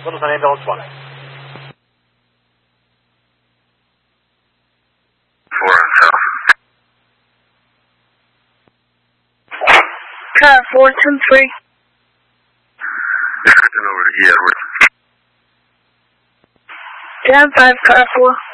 Little Sun ambulance 1. 4 on south. Car 410-3. Switching over to E. Edwards. Down 5, car 4.